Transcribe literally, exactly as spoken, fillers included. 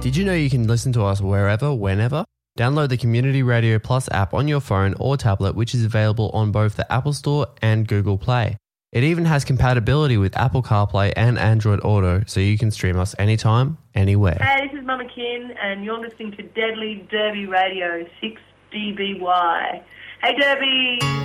Did you know you can listen to us wherever, whenever? Download the Community Radio Plus app on your phone or tablet, which is available on both the Apple Store and Google Play. It even has compatibility with Apple CarPlay and Android Auto, so you can stream us anytime, anywhere. Hey, this is Mama Kin, and you're listening to Deadly Derby Radio, six D B Y. Hey, Derby!